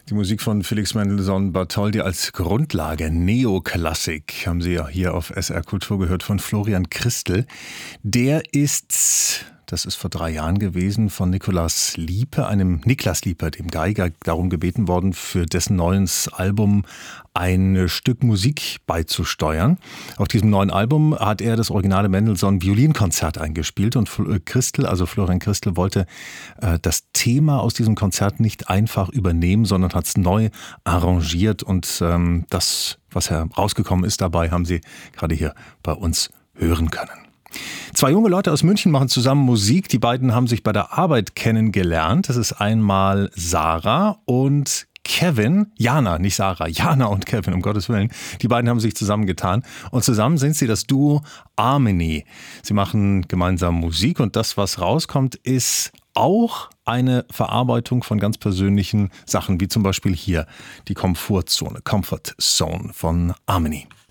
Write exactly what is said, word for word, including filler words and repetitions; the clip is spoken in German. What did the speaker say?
Die Musik von Felix Mendelssohn Bartholdy als Grundlage, Neoklassik, haben Sie ja hier auf S R Kultur gehört von Florian Christel. Der ist, das ist vor drei Jahren gewesen, von Nikolaus Liepe, einem Niklas Liepe, dem Geiger, darum gebeten worden, für dessen neues Album ein Stück Musik beizusteuern. Auf diesem neuen Album hat er das originale Mendelssohn Violinkonzert eingespielt und Christel, also Florian Christel, wollte äh, das Thema aus diesem Konzert nicht einfach übernehmen, sondern hat es neu arrangiert und ähm, das, was herausgekommen ist dabei, haben Sie gerade hier bei uns hören können. Zwei junge Leute aus München machen zusammen Musik. Die beiden haben sich bei der Arbeit kennengelernt. Das ist einmal Sarah und Kevin, Jana, nicht Sarah, Jana und Kevin, um Gottes Willen. Die beiden haben sich zusammengetan und zusammen sind sie das Duo Harmony. Sie machen gemeinsam Musik und das, was rauskommt, ist auch eine Verarbeitung von ganz persönlichen Sachen, wie zum Beispiel hier die Komfortzone, Comfort Zone von Harmony.